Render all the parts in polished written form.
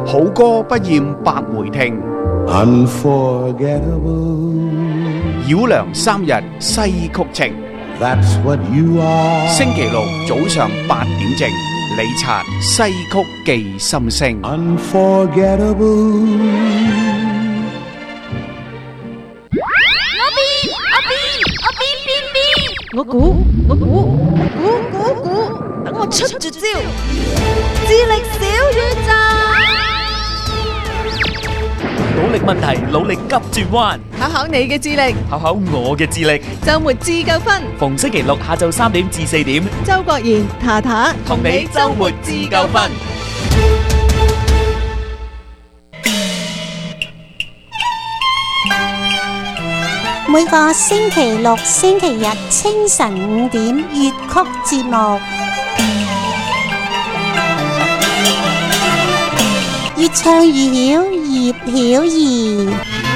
好歌不厭百回聽。 Unforgettable. 繞梁三日西曲情。 That's what you are. 星期六早上8點正，李察西曲記心聲。 Unforgettable. 我估，等我出絕招，智力小宇宙， 努力問題，努力急轉彎， 考考你嘅智力， 考考我嘅智力。 週末自夠分， 逢星期六下晝3點至4點， 周國賢、塔塔同你週末自夠分。 每個星期六、星期日清晨5點粵曲節目，越唱越曉，葉曉儀。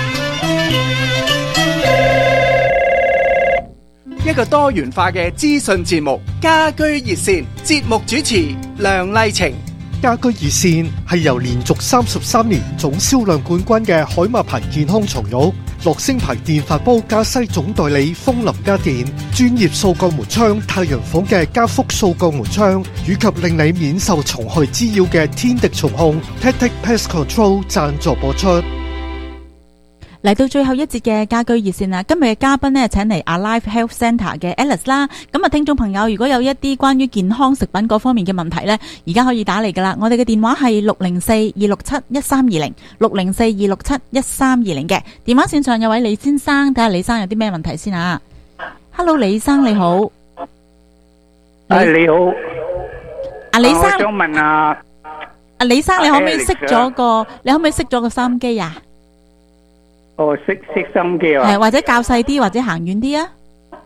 一個多元化嘅資訊節目，家居熱線，節目主持梁麗晴。 家居熱線係由連續33年總銷量冠軍嘅海馬牌健康床褥、樂聲牌電飯煲加西總代理風林家電、專業掃鋼門窗太陽房嘅加福掃鋼門窗，以及令你免受蟲害滋擾嘅天敵蟲控 Tactic Pest Control 贊助播出。 嚟到最後一節嘅家居熱線啦，今日嘅嘉賓呢，請嚟 Alive Health Centre 嘅 Alice 啦。咁啊，聽眾朋友如果有一啲關於健康食品嗰方面嘅問題呢，而家可以打嚟噶啦。我哋嘅電話係604-267-1320 604-267-1320嘅。電話線上有位李先生，睇下李生有啲咩問題先啊。Hello， 李生你好。 你好。 李生， 我想問李生，你可唔可以熄咗個？你可唔可以熄咗個收音機啊？ 熄收音機啊！ 係或者較細啲，或者行遠啲啊！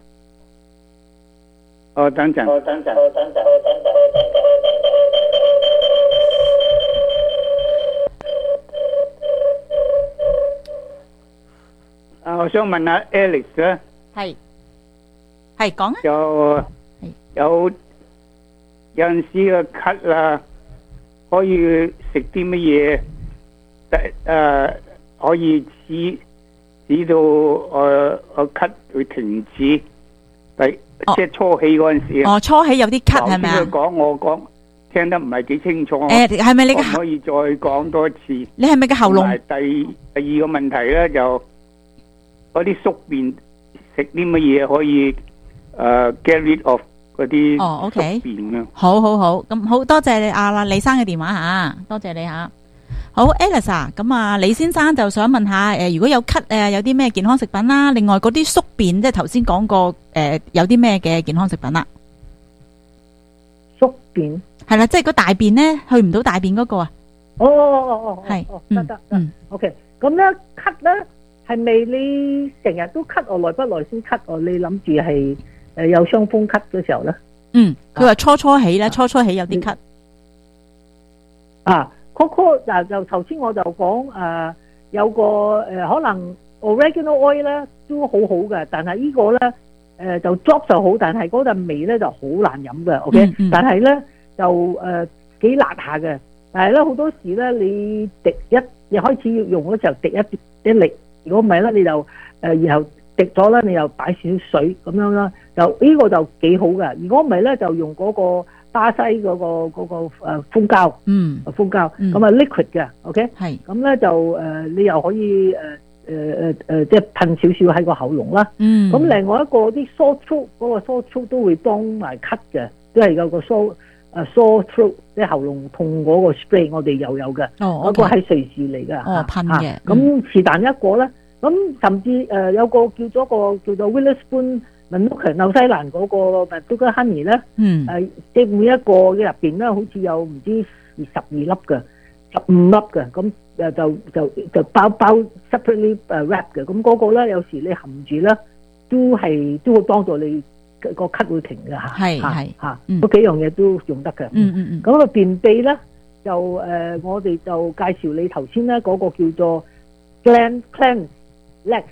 等陣。我想問下 Alex 咧， 係講啊！ 有陣時嘅咳啦，可以食啲乜嘢？可以指到我咳會停止，即係初起嗰陣時。 初起有啲咳係咪啊？ 佢講我講聽得唔係幾清楚。 係咪你嘅？ 可唔可以再講多一次？ 你係咪嘅喉嚨？ 第二個問題咧，就嗰啲宿便食啲乜嘢可以get rid of 嗰啲宿便啊？ 好，咁好多謝你李生嘅電話吓，多謝你吓。好 Alice 啊，咁啊李先生就想問下如果有咳有啲咩健康食品啦？另外嗰啲宿便即係頭先講過有啲咩嘅健康食品啦？ 宿便係啦，即係個大便咧去唔到大便嗰個啊？ 係得OK。咁咧咳咧係咪你成日都咳耐不耐先咳？你諗住係有傷風咳嘅時候咧？ 佢話初起咧，初起有啲咳就頭先我就講有個可能 oregano oil 咧都好好嘅，但係呢個咧就 drop 就好，但係嗰陣味咧就好難飲嘅 ，OK，但係咧就幾辣下嘅，但係咧好多時咧你你開始要用嗰時候滴一滴，如果唔係咧你就然後滴咗咧你又擺少少水咁樣啦，就呢個就幾好嘅。如果唔係咧就用嗰個巴西嗰個蜂膠，蜂膠咁啊 liquid 嘅 ，OK， 係咁咧就你又可以即係噴少少喺個喉嚨啦。咁另外一個啲 sore throat 嗰個 sore throat 都會幫埋咳嘅，都係有個 sore throat 即係喉嚨痛嗰個 spray 我哋又有嘅，嗰個係瑞士嚟嘅， 噴嘅。 咁是但一個咧，咁甚至有個叫做 Witherspoon Manuka 紐西蘭嗰個 Manuka Honey 咧，即係每一個嘅入邊咧，好似有唔知12粒嘅，15粒嘅，咁就包 separately wrap 嘅，咁嗰個咧有時你含住咧，都會幫助你個咳會停嘅嚇，係嗰幾樣嘢都用得嘅。咁個便秘咧，就我哋就介紹你頭先咧嗰個叫做 Cleanse Lex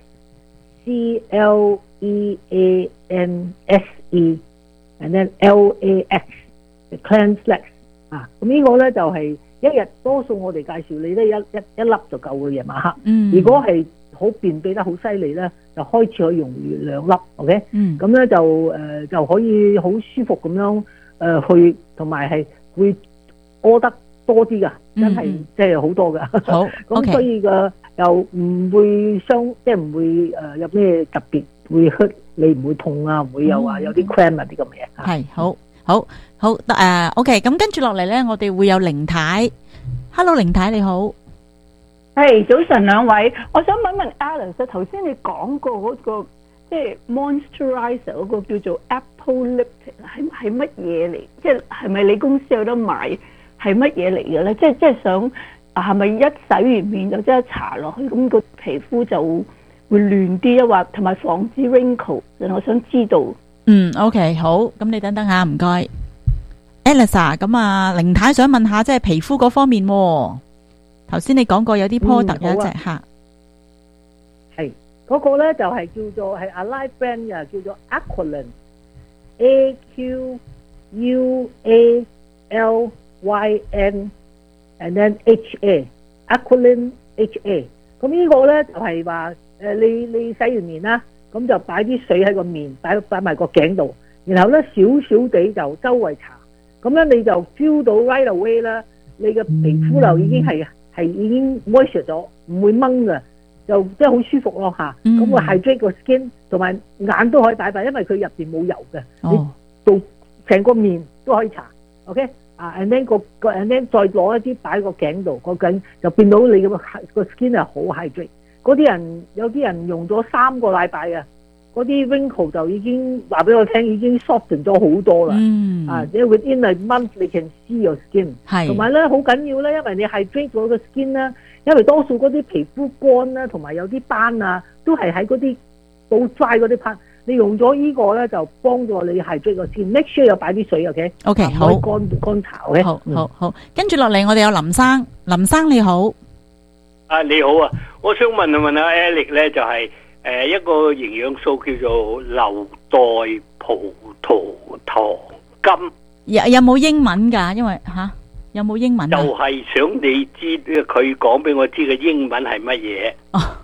CLEANSE，and then LAX Cleanse Lex 咁呢個咧就係一日多數我哋介紹你咧一粒就夠嘅夜晚黑。 嗯， 如果係好便秘得好犀利咧，就開始可以用2粒 ，OK？ 嗯， 咁咧就可以好舒服咁樣去，同埋係會屙得多啲噶，真係即係好多噶。 好咁所以又唔會即係唔會有咩特別會 hurt 你，唔會痛啊，唔會有話有啲 cramp 啊啲咁嘅嘢。 係好 OK， 咁跟住落嚟咧，我哋會有凌太。Hello， 凌太你好。 係早晨兩位，我想問問 Alice， 頭先你講過嗰個即係 moisturizer 嗰個叫做 Apple Liptic 係乜嘢嚟？即係咪你公司有得買？係乜嘢嚟嘅咧？即係想係咪一洗完面就即刻搽落去，咁個皮膚就會嫩啲啊？或同埋防止 wrinkle， 我想知道。 OK， 好，咁你等等下，唔該 ，Alice， 咁啊，凌太想問下即係皮膚嗰方面。頭先你講過有啲 product 有一隻嚇， 係嗰個咧就係叫做係 Alive brand 嘅，叫做 Aqualin，AQUALYN，and then HA，Aqualin HA。咁呢個咧就係話你洗完面啦，咁就擺啲水喺個面，擺埋個頸度，然後咧少少地就周圍搽，咁樣你就 feel 到 right away 啦，你嘅皮膚就已經係已經 moisture 咗，唔會掹嘅，就即係好舒服咯嚇。咁會 hydrate 個 skin， 同埋眼都可以擺，因為佢入邊冇油嘅，你到成個面都可以搽。OK， and then and then 再攞一啲擺個頸度，個頸就變到你個 skin 係好 hydrate。有啲人用咗3個禮拜啊，嗰啲 wrinkle 就已經話俾我聽，已經 soften 咗好多啦。即係 within a month 你 can see your skin。係。同埋咧好緊要咧，因為你 hydrate 咗個 skin 咧，因為多數嗰啲皮膚乾啦，同埋有啲斑啊，都係喺嗰啲好 dry 嗰啲 part。你用咗呢個咧，就幫助你 hydrate 個 skin。Make sure 有擺啲水 ，OK？OK， 好。唔可以乾搽嘅。 好。跟住落嚟，我哋有林生。林生你好。 你好啊，我想問下 Alex 咧，就係一個營養素叫做硫代葡萄糖苷。 有冇英文㗎？因為有冇英文啊？ 就係想你知佢講俾我知嘅英文係乜嘢。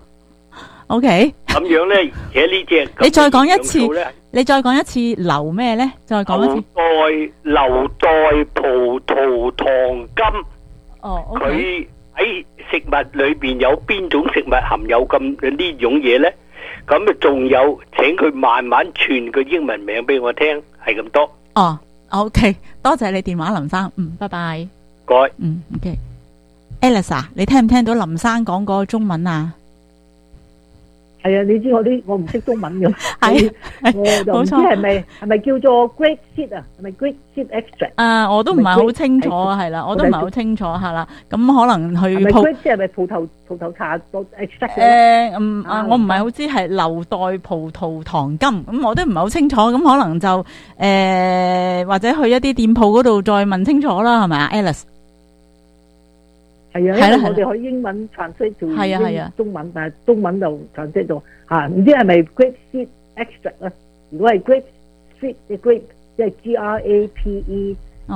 OK。 咁樣咧，而且呢隻你再講一次，硫咩咧？再講一次。 硫代葡萄糖苷。 哦。 佢喺食物裏邊有邊種食物含有咁呢種嘢咧？咁仲有，請佢慢慢傳個英文名俾我聽，係咁多。 OK， 多謝你電話，林生。拜拜。 該。 OK。Alice， 你聽唔聽到林生講嗰個中文啊？ 係啊，你知我唔識中文嘅，係我就唔知係咪叫做 grape seed 啊？係咪 grape seed extract？ 我都唔係好清楚，係啦，我都唔係好清楚係啦。咁可能去係咪 grape seed 係咪葡萄茶到 extract？ 我唔係好知係硫代葡萄糖苷，咁我都唔係好清楚。咁可能就或者去一啲店鋪嗰度再問清楚啦，係咪啊 ，Alice？ 係啊，因為我哋可以英文 translate 做中文，但係中文就 translate 到唔知係咪 grape seed extract 咧？如果係 grape seed 嘅 grape， 即係 GRAPE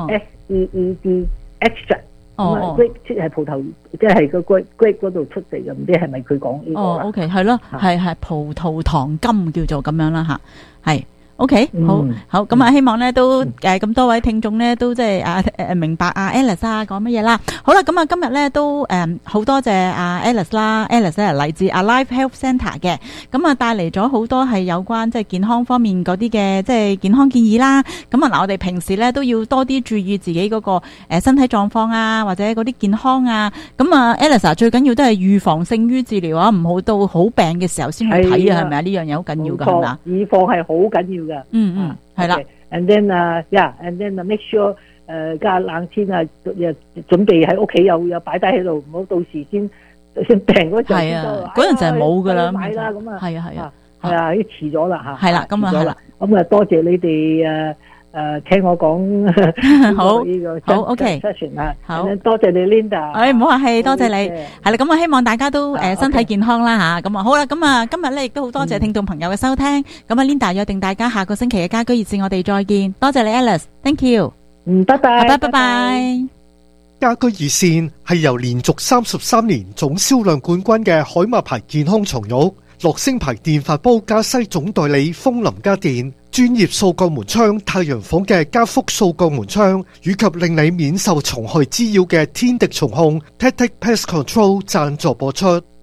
SEED extract， grape seed 係葡萄，即係個 grape 嗰度出嚟嘅，唔知係咪佢講呢個啦 ？OK， 係咯，係葡萄糖苷叫做咁樣啦嚇，係。OK， 好，咁啊，希望咧都咁多位聽眾咧都即係明白Alice 講乜嘢啦。好啦，咁啊今日咧都好多謝Alice 啦 ，Alice 咧嚟自Alive Health Centre 嘅，咁啊帶嚟咗好多係有關即係健康方面嗰啲嘅即係健康建議啦。咁啊嗱，我哋平時咧都要多啲注意自己嗰個身體狀況啊，或者嗰啲健康啊。咁啊 Alice 最緊要都係預防勝於治療啊，唔好到好病嘅時候先去睇啊，係咪啊？呢樣嘢好緊要㗎，係嘛？ 預防係好緊要。 係啦。 And then and then make sure 加冷天啊，準備喺屋企有擺低喺度，唔好到時先病嗰陣。係啊，嗰陣就係冇㗎啦。 買啦咁啊。係啊， 已經遲咗啦嚇。 係啦，咁啊係啦。 咁啊，多謝你哋聽我講好呢個好 OK， 好多謝你 Linda。 唔好客氣，多謝你。係啦，咁啊希望大家都身體健康啦嚇。咁啊好啦，咁啊今日咧亦都好多謝聽眾朋友嘅收聽。咁啊 Linda 約定大家下個星期嘅家居熱線，我哋再見。多謝你 Alice，Thank you。 拜拜。 拜拜。 家居熱線係由連續33年總銷量冠軍嘅海馬牌健康床褥、樂聲牌電飯煲加西總代理風林家電、專業掃鋼門窗太陽房嘅加福掃鋼門窗，以及令你免受蟲害滋擾嘅天敵蟲控 Tactic Pest Control 贊助播出。